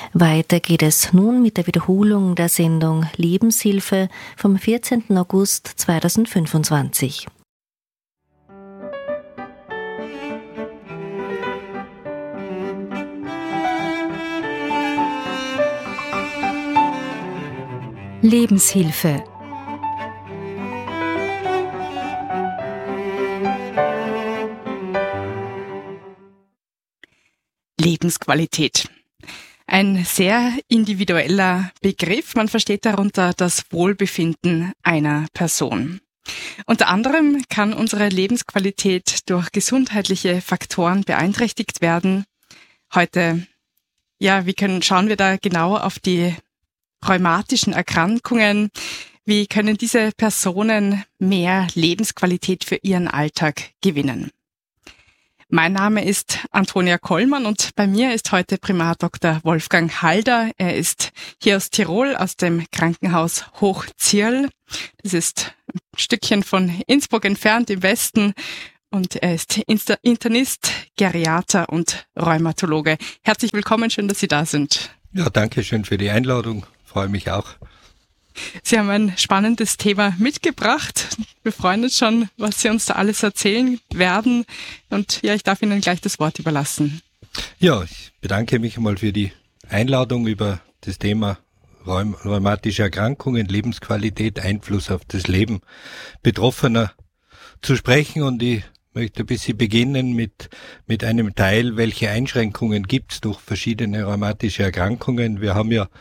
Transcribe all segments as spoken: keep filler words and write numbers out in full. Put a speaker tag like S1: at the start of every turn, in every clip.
S1: Weiter geht es nun mit der Wiederholung der Sendung Lebenshilfe vom vierzehnten August zweitausendfünfundzwanzig.
S2: Lebenshilfe. Lebensqualität. Ein sehr individueller Begriff. Man versteht darunter das Wohlbefinden einer Person. Unter anderem kann unsere Lebensqualität durch gesundheitliche Faktoren beeinträchtigt werden. Heute, ja, wie können, schauen wir da genau auf die rheumatischen Erkrankungen. Wie können diese Personen mehr Lebensqualität für ihren Alltag gewinnen? Mein Name ist Antonia Kollmann und bei mir ist heute Primar Doktor Wolfgang Halder. Er ist hier aus Tirol, aus dem Krankenhaus Hochzierl. Das ist ein Stückchen von Innsbruck entfernt im Westen. Und er ist Internist, Geriater und Rheumatologe. Herzlich willkommen, schön, dass Sie da sind.
S3: Ja, danke schön für die Einladung. Freue mich auch.
S2: Sie haben ein spannendes Thema mitgebracht. Wir freuen uns schon, was Sie uns da alles erzählen werden. Und ja, ich darf Ihnen gleich das Wort überlassen.
S3: Ja, ich bedanke mich einmal für die Einladung über das Thema Rheum- rheumatische Erkrankungen, Lebensqualität, Einfluss auf das Leben Betroffener zu sprechen. Und ich möchte ein bisschen beginnen mit, mit einem Teil, welche Einschränkungen gibt es durch verschiedene rheumatische Erkrankungen. Wir haben ja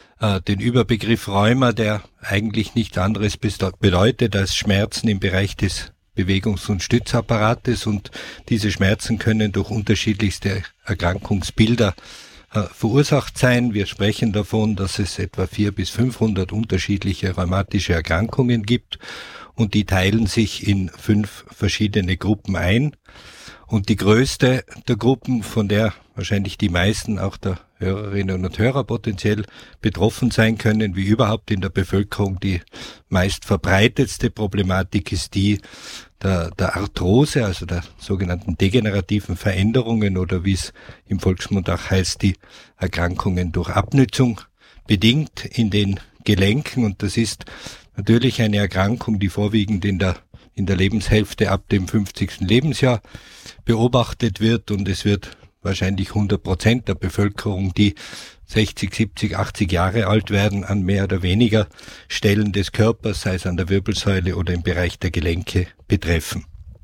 S3: den Überbegriff Rheuma, der eigentlich nichts anderes bedeutet als Schmerzen im Bereich des Bewegungs- und Stützapparates, und diese Schmerzen können durch unterschiedlichste Erkrankungsbilder äh, verursacht sein. Wir sprechen davon, dass es etwa vierhundert bis fünfhundert unterschiedliche rheumatische Erkrankungen gibt, und die teilen sich in fünf verschiedene Gruppen ein. Und die größte der Gruppen, von der wahrscheinlich die meisten auch der Hörerinnen und Hörer potenziell betroffen sein können, wie überhaupt in der Bevölkerung die meist verbreitetste Problematik, ist die der, der Arthrose, also der sogenannten degenerativen Veränderungen, oder wie es im Volksmund auch heißt, die Erkrankungen durch Abnützung bedingt in den Gelenken. Und das ist natürlich eine Erkrankung, die vorwiegend in der in der Lebenshälfte ab dem fünfzigsten Lebensjahr beobachtet wird, und es wird wahrscheinlich hundert Prozent der Bevölkerung, die sechzig, siebzig, achtzig Jahre alt werden, an mehr oder weniger Stellen des Körpers, sei es an der Wirbelsäule oder im Bereich der Gelenke, betreffen.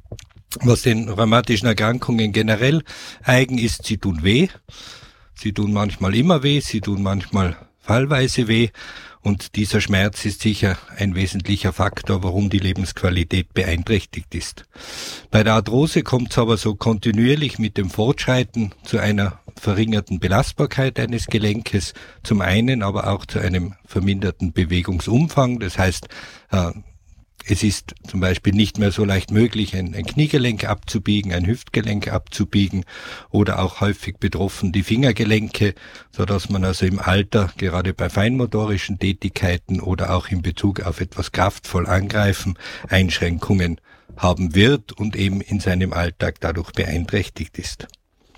S3: Was den rheumatischen Erkrankungen generell eigen ist, sie tun weh. Sie tun manchmal immer weh, sie tun manchmal fallweise weh. Und dieser Schmerz ist sicher ein wesentlicher Faktor, warum die Lebensqualität beeinträchtigt ist. Bei der Arthrose kommt es aber so kontinuierlich mit dem Fortschreiten zu einer verringerten Belastbarkeit eines Gelenkes, zum einen aber auch zu einem verminderten Bewegungsumfang. Das heißt, äh, es ist zum Beispiel nicht mehr so leicht möglich, ein, ein Kniegelenk abzubiegen, ein Hüftgelenk abzubiegen, oder auch häufig betroffen die Fingergelenke, so dass man also im Alter, gerade bei feinmotorischen Tätigkeiten oder auch in Bezug auf etwas kraftvoll angreifen, Einschränkungen haben wird und eben in seinem Alltag dadurch beeinträchtigt ist.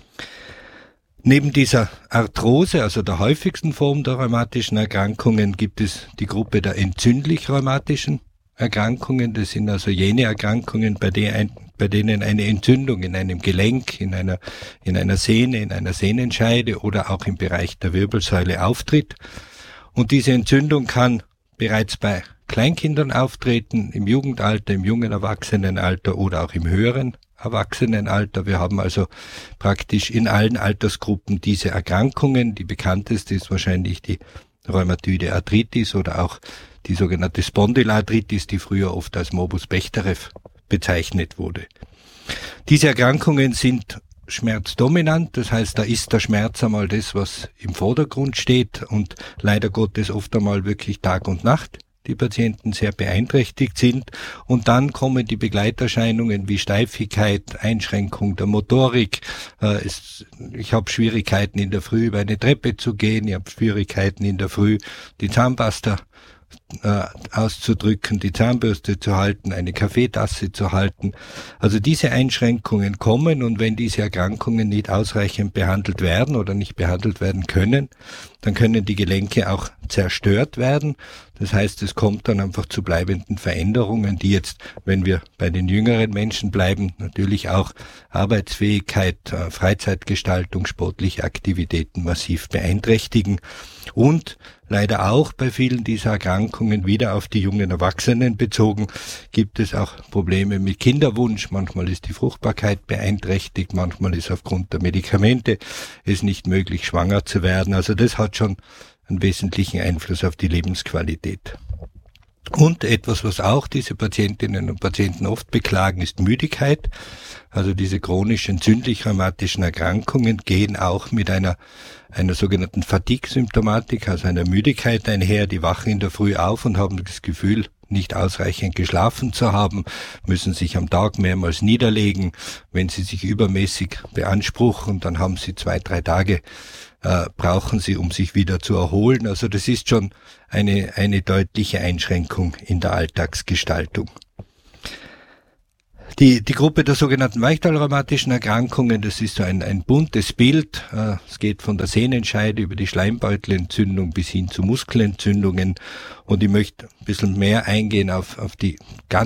S3: Neben dieser Arthrose, also der häufigsten Form der rheumatischen Erkrankungen, gibt es die Gruppe der entzündlich-rheumatischen Erkrankungen. Das sind also jene Erkrankungen, bei, der, bei denen eine Entzündung in einem Gelenk, in einer, in einer Sehne, in einer Sehnenscheide oder auch im Bereich der Wirbelsäule auftritt. Und diese Entzündung kann bereits bei Kleinkindern auftreten, im Jugendalter, im jungen Erwachsenenalter oder auch im höheren Erwachsenenalter. Wir haben also praktisch in allen Altersgruppen diese Erkrankungen. Die bekannteste ist wahrscheinlich die rheumatoide Arthritis oder auch die sogenannte Spondylarthritis, die früher oft als Morbus Bechterew bezeichnet wurde. Diese Erkrankungen sind schmerzdominant, das heißt, da ist der Schmerz einmal das, was im Vordergrund steht, und leider Gottes oft einmal wirklich Tag und Nacht die Patienten sehr beeinträchtigt sind. Und dann kommen die Begleiterscheinungen wie Steifigkeit, Einschränkung der Motorik. Äh, es, ich habe Schwierigkeiten in der Früh über eine Treppe zu gehen, ich habe Schwierigkeiten in der Früh die Zahnpasta äh, auszudrücken, die Zahnbürste zu halten, eine Kaffeetasse zu halten. Also diese Einschränkungen kommen, und wenn diese Erkrankungen nicht ausreichend behandelt werden oder nicht behandelt werden können, dann können die Gelenke auch zerstört werden. Das heißt, es kommt dann einfach zu bleibenden Veränderungen, die jetzt, wenn wir bei den jüngeren Menschen bleiben, natürlich auch Arbeitsfähigkeit, Freizeitgestaltung, sportliche Aktivitäten massiv beeinträchtigen. Und leider auch bei vielen dieser Erkrankungen, wieder auf die jungen Erwachsenen bezogen, gibt es auch Probleme mit Kinderwunsch. Manchmal ist die Fruchtbarkeit beeinträchtigt, manchmal ist aufgrund der Medikamente es nicht möglich, schwanger zu werden. Also das hat schon einen wesentlichen Einfluss auf die Lebensqualität. Und etwas, was auch diese Patientinnen und Patienten oft beklagen, ist Müdigkeit. Also diese chronisch entzündlich-rheumatischen Erkrankungen gehen auch mit einer einer sogenannten Fatigue-Symptomatik, also einer Müdigkeit einher. Die wachen in der Früh auf und haben das Gefühl, nicht ausreichend geschlafen zu haben, müssen sich am Tag mehrmals niederlegen. Wenn sie sich übermäßig beanspruchen, dann haben sie zwei, drei Tage, äh, brauchen sie, um sich wieder zu erholen. Also das ist schon eine, eine deutliche Einschränkung in der Alltagsgestaltung. Die, die Gruppe der sogenannten Weichteilrheumatischen Erkrankungen, das ist so ein, ein buntes Bild. Es geht von der Sehnenscheide über die Schleimbeutelentzündung bis hin zu Muskelentzündungen. Und ich möchte ein bisschen mehr eingehen auf, auf die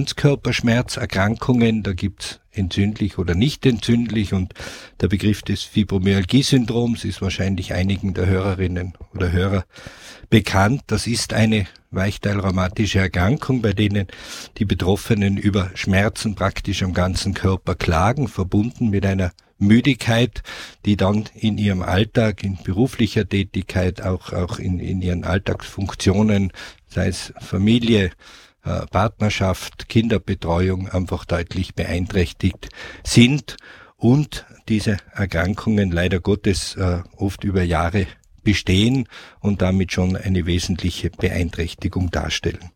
S3: Ganzkörperschmerzerkrankungen. Da gibt's entzündlich oder nicht entzündlich. Und der Begriff des Fibromyalgie-Syndroms ist wahrscheinlich einigen der Hörerinnen oder Hörer bekannt. Das ist eine weichteilrheumatische Erkrankung, bei denen die Betroffenen über Schmerzen praktisch am ganzen Körper klagen, verbunden mit einer Müdigkeit, die dann in ihrem Alltag, in beruflicher Tätigkeit, auch, auch in, in ihren Alltagsfunktionen, sei es Familie, äh, Partnerschaft, Kinderbetreuung, einfach deutlich beeinträchtigt sind und diese Erkrankungen leider Gottes äh, oft über Jahre bestehen und damit schon eine wesentliche Beeinträchtigung darstellen.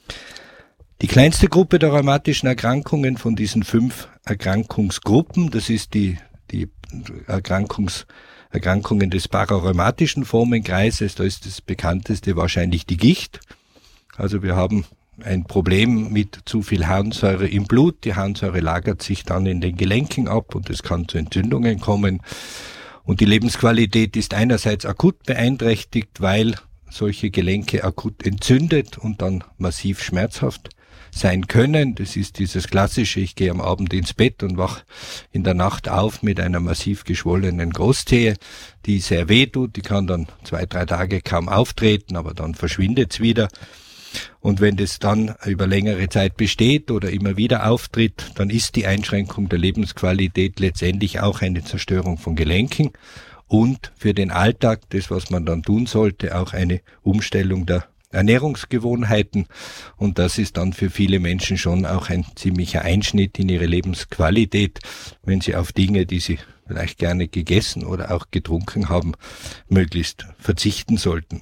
S3: Die kleinste Gruppe der rheumatischen Erkrankungen von diesen fünf Erkrankungsgruppen, das ist die, die Erkrankungs, Erkrankungen des pararheumatischen Formenkreises, da ist das bekannteste wahrscheinlich die Gicht. Also wir haben ein Problem mit zu viel Harnsäure im Blut. Die Harnsäure lagert sich dann in den Gelenken ab und es kann zu Entzündungen kommen. Und die Lebensqualität ist einerseits akut beeinträchtigt, weil solche Gelenke akut entzündet und dann massiv schmerzhaft sein können. Das ist dieses klassische, ich gehe am Abend ins Bett und wach in der Nacht auf mit einer massiv geschwollenen Großzehe, die sehr weh tut. Die kann dann zwei, drei Tage kaum auftreten, aber dann verschwindet's wieder. Und wenn das dann über längere Zeit besteht oder immer wieder auftritt, dann ist die Einschränkung der Lebensqualität letztendlich auch eine Zerstörung von Gelenken und für den Alltag, das was man dann tun sollte, auch eine Umstellung der Ernährungsgewohnheiten. Und das ist dann für viele Menschen schon auch ein ziemlicher Einschnitt in ihre Lebensqualität, wenn sie auf Dinge, die sie vielleicht gerne gegessen oder auch getrunken haben, möglichst verzichten sollten.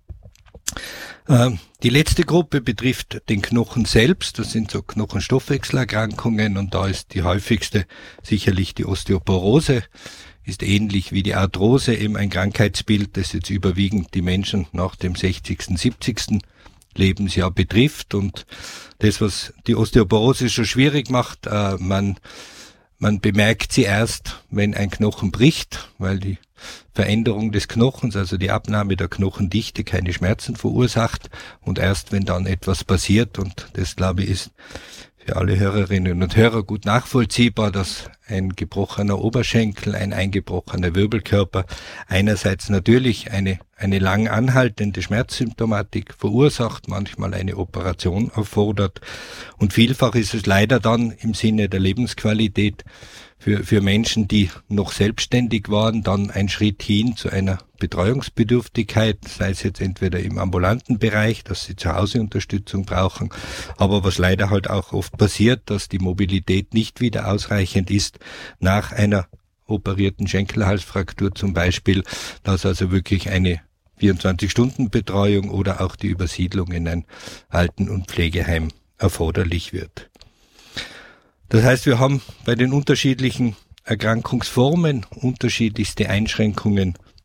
S3: Die letzte Gruppe betrifft den Knochen selbst. Das sind so Knochenstoffwechselerkrankungen und da ist die häufigste sicherlich die Osteoporose. Ist ähnlich wie die Arthrose eben ein Krankheitsbild, das jetzt überwiegend die Menschen nach dem sechzigsten, siebzigsten Lebensjahr betrifft. Und das, was die Osteoporose so schwierig macht, äh, man Man bemerkt sie erst, wenn ein Knochen bricht, weil die Veränderung des Knochens, also die Abnahme der Knochendichte, keine Schmerzen verursacht. Und erst wenn dann etwas passiert, und das glaube ich ist für alle Hörerinnen und Hörer gut nachvollziehbar, dass ein gebrochener Oberschenkel, ein eingebrochener Wirbelkörper einerseits natürlich eine eine lang anhaltende Schmerzsymptomatik verursacht, manchmal eine Operation erfordert. Und vielfach ist es leider dann im Sinne der Lebensqualität für, für Menschen, die noch selbstständig waren, dann ein Schritt hin zu einer Betreuungsbedürftigkeit, sei es jetzt entweder im ambulanten Bereich, dass sie zu Hause Unterstützung brauchen, aber was leider halt auch oft passiert, dass die Mobilität nicht wieder ausreichend ist nach einer operierten Schenkelhalsfraktur zum Beispiel, dass also wirklich eine vierundzwanzig-Stunden-Betreuung oder auch die Übersiedlung in ein Alten- und Pflegeheim erforderlich wird. Das heißt, wir haben bei den unterschiedlichen Erkrankungsformen unterschiedlichste Einschränkungen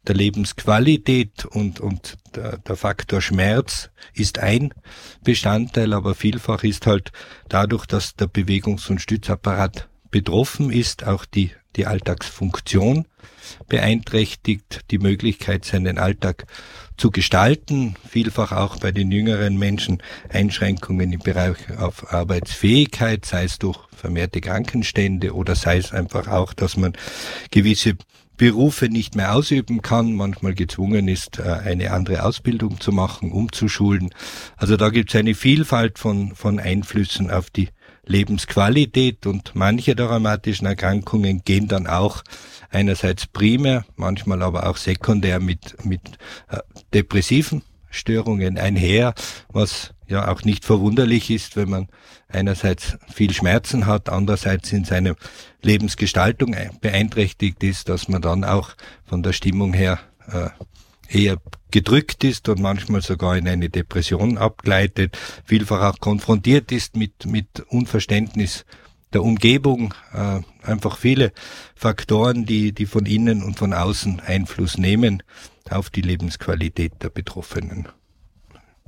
S3: der Lebensqualität und, und der, der Faktor Schmerz ist ein Bestandteil, aber vielfach ist halt dadurch, dass der Bewegungs- und Stützapparat betroffen ist, auch die, die Alltagsfunktion beeinträchtigt, die Möglichkeit, seinen Alltag zu gestalten, vielfach auch bei den jüngeren Menschen Einschränkungen im Bereich auf Arbeitsfähigkeit, sei es durch vermehrte Krankenstände oder sei es einfach auch, dass man gewisse Berufe nicht mehr ausüben kann, manchmal gezwungen ist, eine andere Ausbildung zu machen, umzuschulen. Also da gibt es eine Vielfalt von, von Einflüssen auf die Lebensqualität und manche der rheumatischen Erkrankungen gehen dann auch einerseits primär, manchmal aber auch sekundär mit, mit äh, depressiven Störungen einher, was ja auch nicht verwunderlich ist, wenn man einerseits viel Schmerzen hat, andererseits in seiner Lebensgestaltung beeinträchtigt ist, dass man dann auch von der Stimmung her äh, eher gedrückt ist und manchmal sogar in eine Depression abgleitet, vielfach auch konfrontiert ist mit, mit Unverständnis der Umgebung, äh, einfach viele Faktoren, die, die von innen und von außen Einfluss nehmen auf die Lebensqualität der Betroffenen.